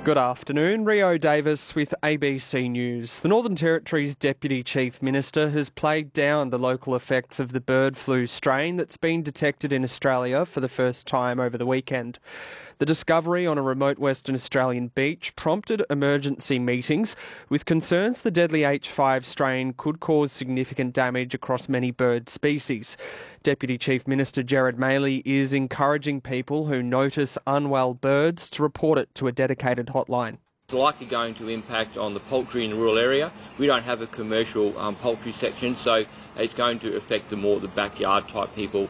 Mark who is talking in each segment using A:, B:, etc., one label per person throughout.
A: Good afternoon, Rio Davis with ABC News. The Northern Territory's Deputy Chief Minister has played down the local effects of the bird flu strain that's been detected in Australia for the first time over the weekend. The discovery on a remote Western Australian beach prompted emergency meetings with concerns the deadly H5 strain could cause significant damage across many bird species. Deputy Chief Minister Gerard Maley is encouraging people who notice unwell birds to report it to a dedicated hotline.
B: It's likely going to impact on the poultry in the rural area. We don't have a commercial poultry section, so it's going to affect the backyard type people.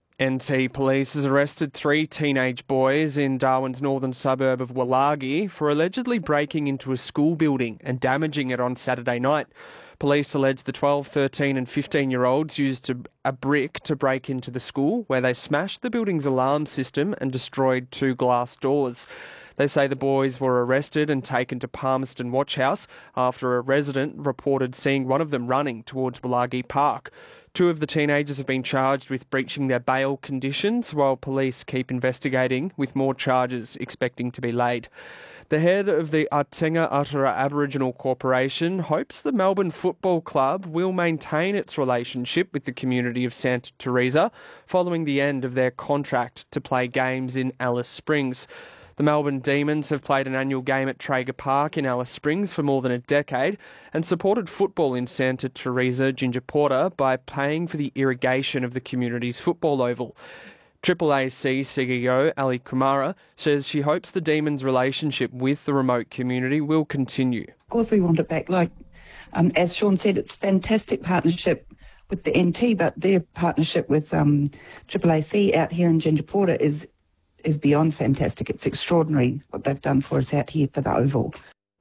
A: NT Police has arrested 3 teenage boys in Darwin's northern suburb of Wallagi for allegedly breaking into a school building and damaging it on Saturday night. Police allege the 12, 13 and 15-year-olds used a brick to break into the school, where they smashed the building's alarm system and destroyed 2 glass doors. They say the boys were arrested and taken to Palmerston Watch House after a resident reported seeing one of them running towards Wallagi Park. 2 of the teenagers have been charged with breaching their bail conditions, while police keep investigating, with more charges expecting to be laid. The head of the Atenga Atara Aboriginal Corporation hopes the Melbourne Football Club will maintain its relationship with the community of Santa Teresa following the end of their contract to play games in Alice Springs. The Melbourne Demons have played an annual game at Traeger Park in Alice Springs for more than a decade and supported football in Santa Teresa, Ginger Porter, by paying for the irrigation of the community's football oval. AAAC CEO Ali Kumara says she hopes the Demons' relationship with the remote community will continue.
C: Of course we want it back. As Sean said, it's a fantastic partnership with the NT, but their partnership with AAAC out here in Ginger Porter is beyond fantastic. It's extraordinary what they've done for us out here for the Oval.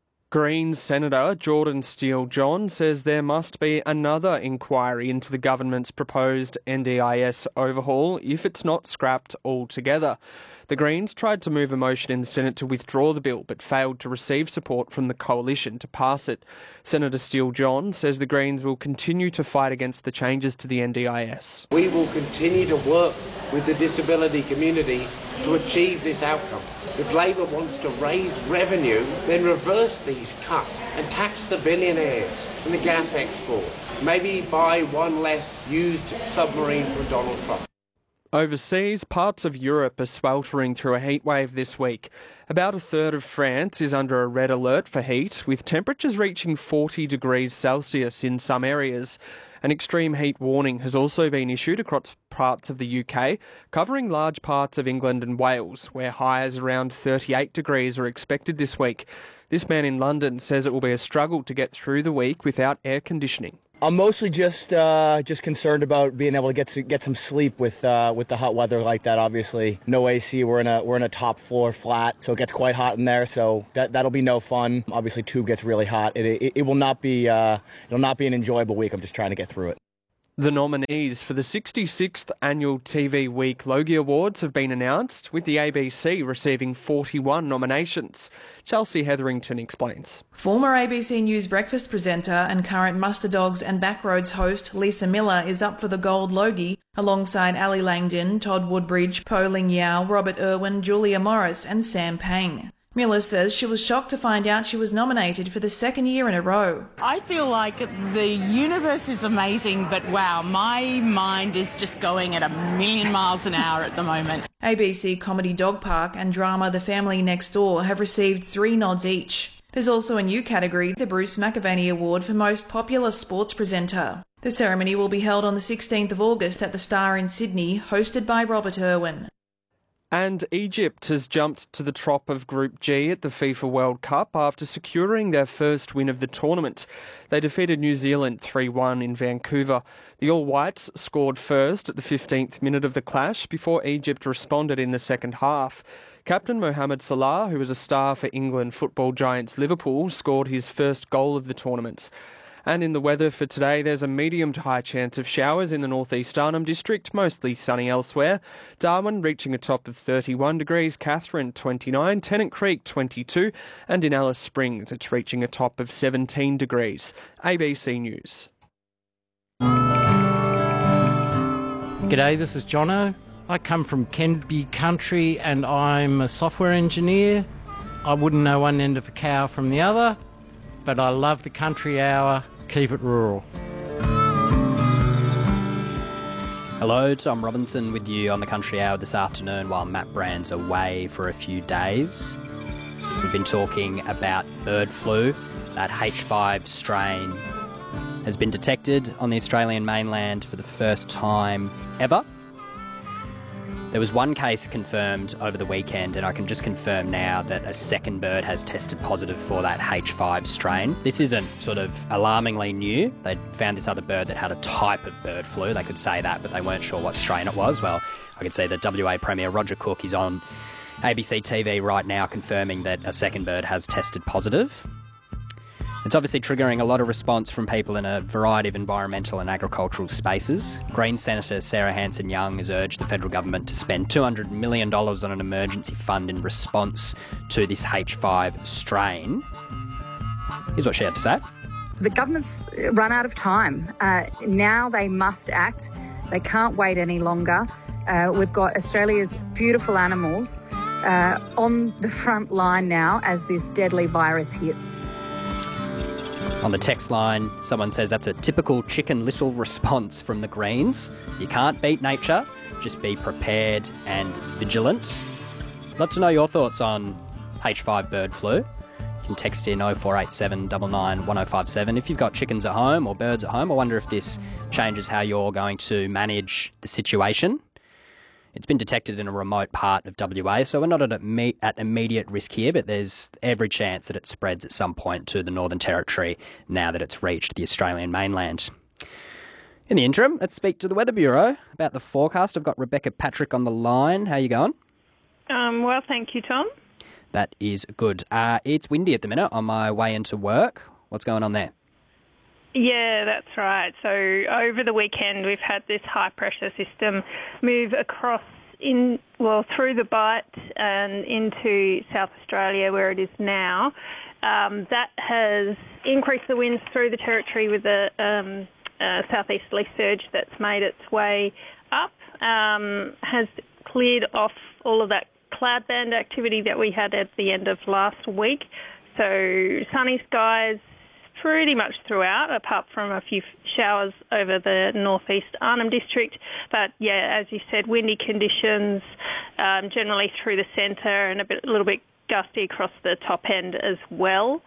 A: Greens Senator Jordan Steele-John says there must be another inquiry into the government's proposed NDIS overhaul if it's not scrapped altogether. The Greens tried to move a motion in the Senate to withdraw the bill but failed to receive support from the coalition to pass it. Senator Steele-John says the Greens will continue to fight against the changes to the NDIS.
D: We will continue to work with the disability community to achieve this outcome. If Labor wants to raise revenue, then reverse these cuts and tax the billionaires and the gas exports. Maybe buy one less used submarine from Donald Trump.
A: Overseas, parts of Europe are sweltering through a heatwave this week. About a third of France is under a red alert for heat, with temperatures reaching 40 degrees Celsius in some areas. An extreme heat warning has also been issued across parts of the UK, covering large parts of England and Wales, where highs around 38 degrees are expected this week. This man in London says it will be a struggle to get through the week without air conditioning.
E: I'm mostly just concerned about being able to get some sleep with the hot weather like that. Obviously, no AC. We're in a top floor flat, so it gets quite hot in there. So that'll be no fun. Obviously, tube gets really hot. It will not be it'll not be an enjoyable week. I'm just trying to get through it.
A: The nominees for the 66th Annual TV Week Logie Awards have been announced, with the ABC receiving 41 nominations. Chelsea Hetherington explains.
F: Former ABC News breakfast presenter and current Muster Dogs and Backroads host Lisa Miller is up for the Gold Logie, alongside Ali Langdon, Todd Woodbridge, Po Ling Yao, Robert Irwin, Julia Morris and Sam Pang. Miller says she was shocked to find out she was nominated for the 2nd year in a row.
G: I feel like the universe is amazing, but wow, my mind is just going at 1,000,000 miles an hour at the moment.
F: ABC comedy Dog Park and drama The Family Next Door have received 3 nods each. There's also a new category, the Bruce McAvaney Award for Most Popular Sports Presenter. The ceremony will be held on the 16th of August at the Star in Sydney, hosted by Robert Irwin.
A: And Egypt has jumped to the top of Group G at the FIFA World Cup after securing their first win of the tournament. They defeated New Zealand 3-1 in Vancouver. The All Whites scored first at the 15th minute of the clash before Egypt responded in the second half. Captain Mohamed Salah, who was a star for England football giants Liverpool, scored his first goal of the tournament. And in the weather for today, there's a medium to high chance of showers in the northeast Arnhem District, mostly sunny elsewhere. Darwin reaching a top of 31 degrees, Katherine 29, Tennant Creek 22, and in Alice Springs it's reaching a top of 17 degrees. ABC News.
H: G'day, this is Jono. I come from Kenby Country and I'm a software engineer. I wouldn't know one end of a cow from the other, but I love the country hour. Keep it rural.
I: Hello, Tom Robinson with you on the Country Hour this afternoon while Matt Brand's away for a few days. We've been talking about bird flu. That H5 strain has been detected on the Australian mainland for the first time ever. There was one case confirmed over the weekend, and I can just confirm now that a second bird has tested positive for that H5 strain. This isn't sort of alarmingly new. They found this other bird that had a type of bird flu. They could say that, but they weren't sure what strain it was. Well, I could see that WA Premier Roger Cook is on ABC TV right now confirming that a second bird has tested positive. It's obviously triggering a lot of response from people in a variety of environmental and agricultural spaces. Greens Senator Sarah Hanson-Young has urged the federal government to spend $200 million on an emergency fund in response to this H5 strain. Here's what she had to say.
J: The government's run out of time. Now they must act. They can't wait any longer. We've got Australia's beautiful animals on the front line now as this deadly virus hits.
I: On the text line, someone says that's a typical Chicken Little response from the Greens. You can't beat nature, just be prepared and vigilant. Love to know your thoughts on H5 bird flu. You can text in 0487 99 1057. If you've got chickens at home or birds at home, I wonder if this changes how you're going to manage the situation. It's been detected in a remote part of WA, so we're not at immediate risk here, but there's every chance that it spreads at some point to the Northern Territory now that it's reached the Australian mainland. In the interim, let's speak to the Weather Bureau about the forecast. I've got Rebecca Patrick on the line. How are you going?
K: Well, thank you, Tom.
I: That is good. It's windy at the minute on my way into work. What's going on there?
K: Yeah, that's right. So over the weekend, we've had this high-pressure system move across through the Bight and into South Australia, where it is now. That has increased the winds through the territory with a southeasterly surge that's made its way up, has cleared off all of that cloud band activity that we had at the end of last week. So sunny skies pretty much throughout, apart from a few showers over the northeast Arnhem district. But yeah, as you said, windy conditions generally through the centre and a little bit gusty across the top end as well.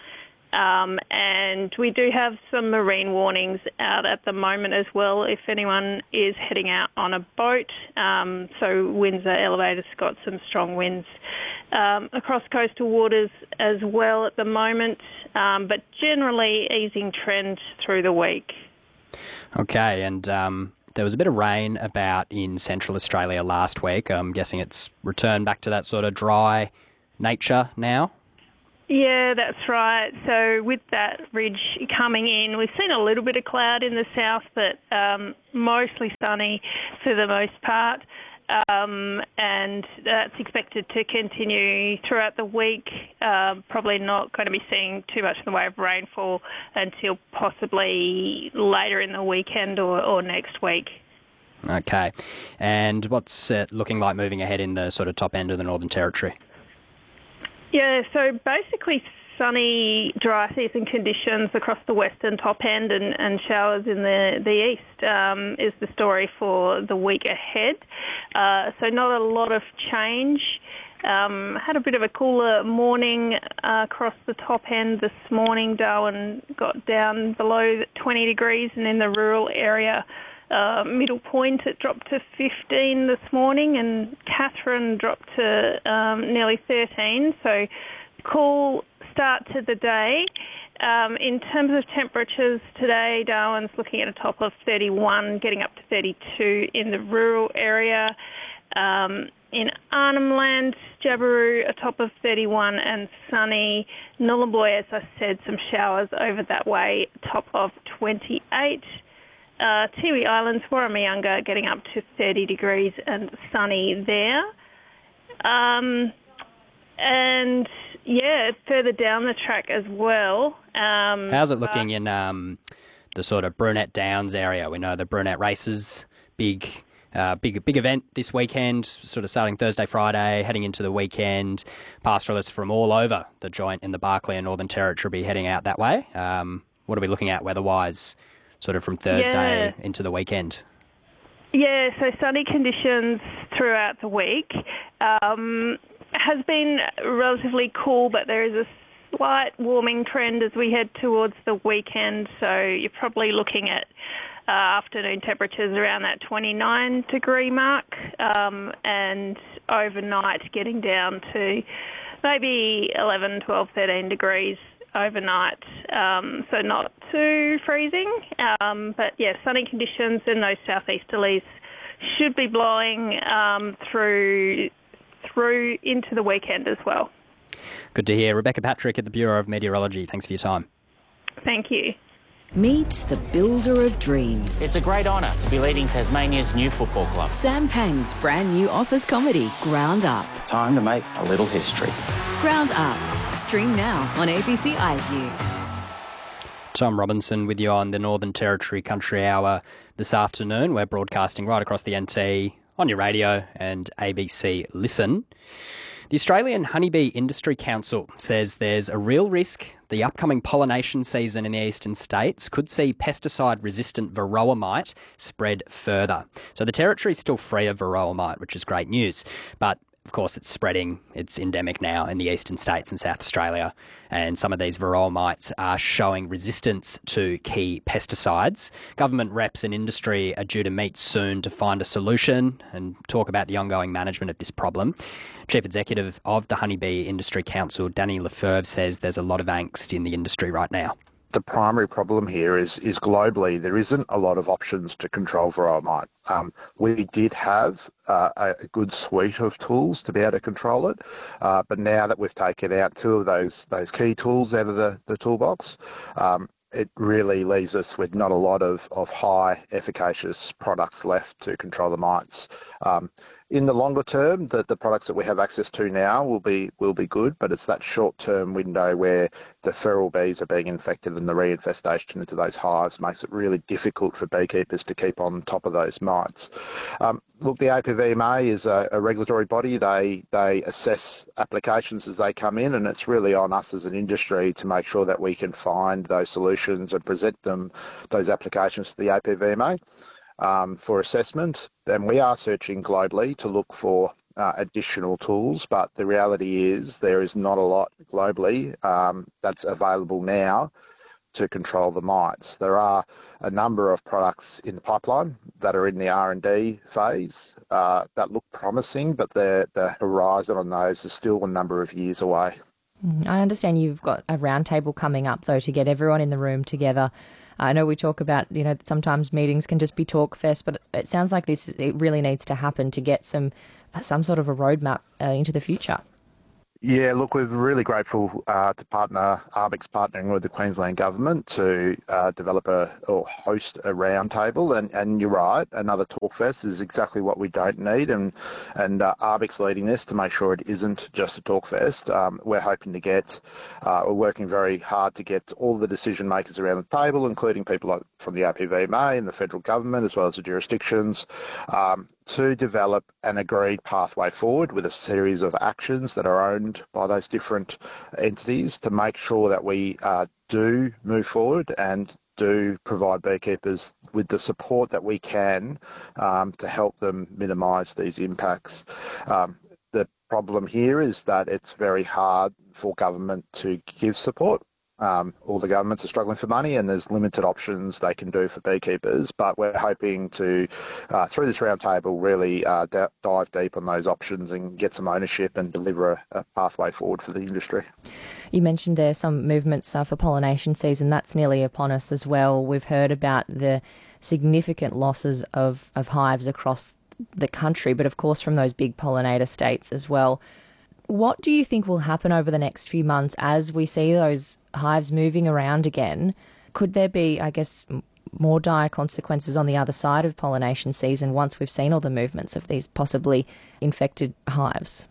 K: And we do have some marine warnings out at the moment as well if anyone is heading out on a boat. So winds are elevated, it's got some strong winds across coastal waters as well at the moment, but generally easing trend through the week.
I: Okay, and there was a bit of rain about in Central Australia last week. I'm guessing it's returned back to that sort of dry nature now?
K: Yeah, that's right. So with that ridge coming in, we've seen a little bit of cloud in the south, but mostly sunny for the most part. And that's expected to continue throughout the week. Probably not going to be seeing too much in the way of rainfall until possibly later in the weekend or next week.
I: Okay. And what's it looking like moving ahead in the sort of top end of the Northern Territory?
K: Yeah, so basically sunny, dry season conditions across the western top end and showers in the east is the story for the week ahead. So not a lot of change. Had a bit of a cooler morning across the top end this morning. Darwin got down below 20 degrees, and in the rural area, Middle Point, it dropped to 15 this morning, and Katherine dropped to nearly 13. So cool start to the day. In terms of temperatures today, Darwin's looking at a top of 31, getting up to 32 in the rural area. In Arnhem Land, Jabiru, a top of 31 and sunny. Nullarbor, as I said, some showers over that way, top of 28. Tiwi Islands, Warramayunga, getting up to 30 degrees and sunny there. And, yeah, further down the track as well.
I: How's it looking in the sort of Brunette Downs area? We know the Brunette races, big Big event this weekend, sort of starting Thursday, Friday, heading into the weekend. Pastoralists from all over the joint in the Barkly and Northern Territory will be heading out that way. What are we looking at weather-wise, sort of from Thursday into the weekend?
K: Yeah, so sunny conditions throughout the week. Has been relatively cool, but there is a slight warming trend as we head towards the weekend, so you're probably looking at afternoon temperatures around that 29-degree mark, and overnight getting down to maybe 11, 12, 13 degrees overnight, so not too freezing. But yeah, sunny conditions, and those southeasterlies should be blowing through into the weekend as well.
I: Good to hear. Rebecca Patrick at the Bureau of Meteorology. Thanks for your time.
K: Thank you.
L: Meet the builder of dreams.
M: It's a great honour to be leading Tasmania's new football club.
L: Sam Pang's brand new office comedy, Ground Up.
M: Time to make a little history.
L: Ground Up. Stream now on ABC iView.
I: Tom Robinson with you on the Northern Territory Country Hour this afternoon. We're broadcasting right across the NT on your radio and ABC Listen. The Australian Honeybee Industry Council says there's a real risk the upcoming pollination season in the eastern states could see pesticide-resistant varroa mite spread further. So the territory is still free of varroa mite, which is great news, but of course, it's spreading. It's endemic now in the eastern states and South Australia. And some of these varroa mites are showing resistance to key pesticides. Government reps and industry are due to meet soon to find a solution and talk about the ongoing management of this problem. Chief Executive of the Honeybee Industry Council, Danny Lefebvre, says there's a lot of angst in the industry right now.
N: The primary problem here is globally there isn't a lot of options to control varroa mite. We did have a good suite of tools to be able to control it, but now that we've taken out two of those key tools out of the toolbox, it really leaves us with not a lot of high efficacious products left to control the mites. In the longer term, the products that we have access to now will be good, but it's that short-term window where the feral bees are being infected and the reinfestation into those hives makes it really difficult for beekeepers to keep on top of those mites. Look, the APVMA is a regulatory body. They assess applications as they come in, and it's really on us as an industry to make sure that we can find those solutions and present those applications to the APVMA. For assessment, and we are searching globally to look for additional tools, but the reality is there is not a lot globally that's available now to control the mites. There are a number of products in the pipeline that are in the R&D phase that look promising, but the horizon on those is still a number of years away.
O: I understand you've got a roundtable coming up, though, to get everyone in the room together. I know we talk about, sometimes meetings can just be talk fest, but it sounds like it really needs to happen to get some sort of a roadmap into the future.
N: Yeah, look, we're really grateful to partner, ARBIC's partnering with the Queensland Government to develop or host a roundtable. And you're right, another talk fest is exactly what we don't need. And ARBIC's leading this to make sure it isn't just a talk fest. We're hoping to we're working very hard to get all the decision makers around the table, including people like from the APVMA and the federal government, as well as the jurisdictions, to develop an agreed pathway forward with a series of actions that are owned by those different entities to make sure that we do move forward and do provide beekeepers with the support that we can to help them minimise these impacts. The problem here is that it's very hard for government to give support. All the governments are struggling for money and there's limited options they can do for beekeepers, but we're hoping to, through this roundtable, really dive deep on those options and get some ownership and deliver a pathway forward for the industry.
O: You mentioned there some movements for pollination season. That's nearly upon us as well. We've heard about the significant losses of hives across the country, but of course from those big pollinator states as well. What do you think will happen over the next few months as we see those hives moving around again? Could there be, I guess, more dire consequences on the other side of pollination season once we've seen all the movements of these possibly infected hives?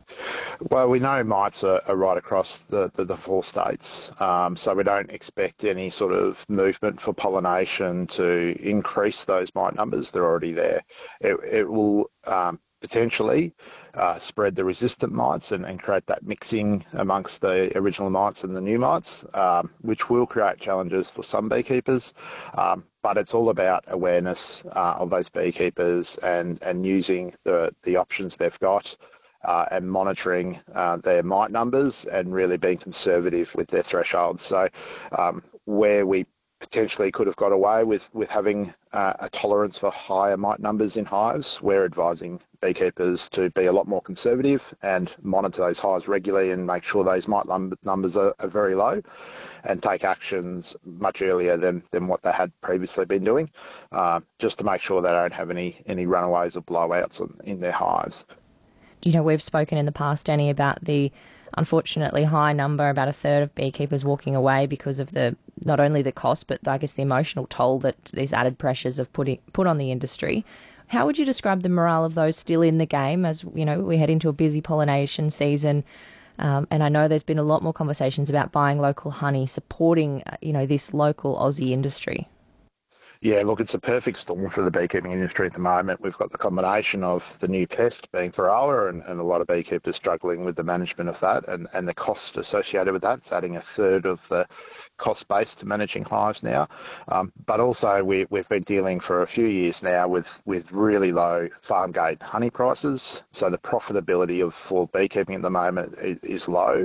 N: Well, we know mites are right across the 4 states, so we don't expect any sort of movement for pollination to increase those mite numbers. They're already there. It will potentially spread the resistant mites and create that mixing amongst the original mites and the new mites, which will create challenges for some beekeepers. But it's all about awareness of those beekeepers and using the options they've got and monitoring their mite numbers and really being conservative with their thresholds. So where we potentially could have got away with having a tolerance for higher mite numbers in hives, we're advising beekeepers to be a lot more conservative and monitor those hives regularly and make sure those mite numbers are very low and take actions much earlier than what they had previously been doing, just to make sure they don't have any runaways or blowouts in their hives.
O: You know, we've spoken in the past, Danny, about the unfortunately high number, about a third of beekeepers walking away because of not only the cost, but I guess the emotional toll that these added pressures have put on the industry. How would you describe the morale of those still in the game as, you know, we head into a busy pollination season? And I know there's been a lot more conversations about buying local honey, supporting, this local Aussie industry.
N: Yeah, look, it's a perfect storm for the beekeeping industry at the moment. We've got the combination of the new pest being varroa and a lot of beekeepers struggling with the management of that and the cost associated with that. It's adding a third of the cost base to managing hives now. But also we've been dealing for a few years now with really low farm gate honey prices. So the profitability for beekeeping at the moment is low.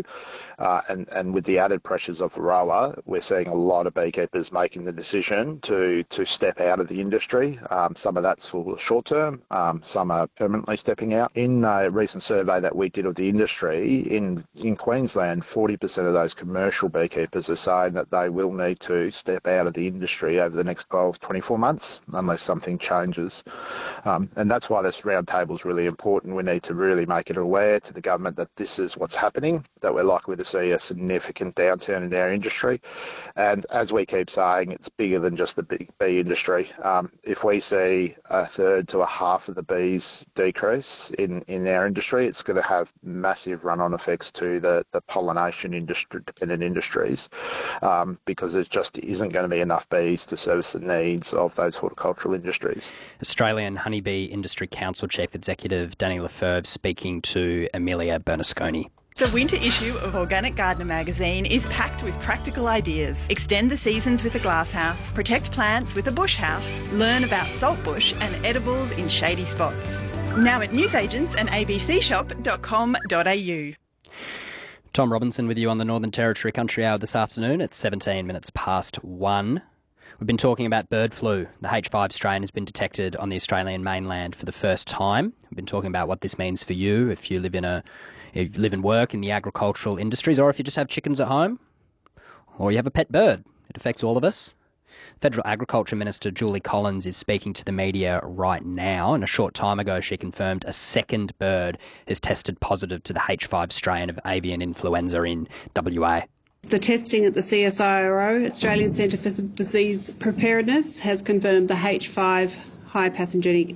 N: And with the added pressures of varroa, we're seeing a lot of beekeepers making the decision to step out of the industry. Some of that's for short term, some are permanently stepping out. In a recent survey that we did of the industry, in Queensland, 40% of those commercial beekeepers are saying that they will need to step out of the industry over the next 12, 24 months unless something changes. And that's why this roundtable is really important. We need to really make it aware to the government that this is what's happening, that we're likely to see a significant downturn in our industry. And as we keep saying, it's bigger than just the bee industry. If we see a third to a half of the bees decrease in our industry, it's going to have massive run-on effects to the pollination industry, dependent industries, because there just isn't going to be enough bees to service the needs of those horticultural industries.
I: Australian Honeybee Industry Council Chief Executive Danny Lefebvre speaking to Amelia Bernasconi.
P: The winter issue of Organic Gardener magazine is packed with practical ideas. Extend the seasons with a glasshouse, protect plants with a bush house, learn about saltbush and edibles in shady spots. Now at newsagents and abcshop.com.au.
I: Tom Robinson with you on the Northern Territory Country Hour this afternoon. It's 17 minutes past 1. We've been talking about bird flu. The H5 strain has been detected on the Australian mainland for the first time. We've been talking about what this means for you if you live and work in the agricultural industries, or if you just have chickens at home, or you have a pet bird. It affects all of us. Federal Agriculture Minister Julie Collins is speaking to the media right now, and a short time ago she confirmed a second bird has tested positive to the H5 strain of avian influenza in WA.
Q: The testing at the CSIRO, Australian Centre for Disease Preparedness, has confirmed the H5 high pathogenic